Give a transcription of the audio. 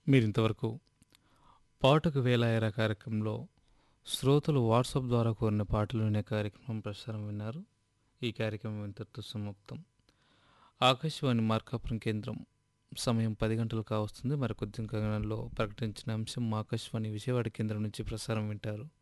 మీరింతవరకు పాటకు వేలాయరా కార్యక్రమంలో శ్రోతలు వాట్సాప్ ద్వారా కోరిన పాటలు వినే కార్యక్రమం ప్రసారం విన్నారు. ఈ కార్యక్రమం ఇంతటితో సమాప్తం. ఆకాశవాణి మార్కాపురం కేంద్రం సమయం 10 గంటలు కావస్తుంది. మరికొద్ది క్షణాల్లో ప్రకటించిన అంశం ఆకాశవాణి విజయవాడ కేంద్రం నుంచి ప్రసారం వింటారు.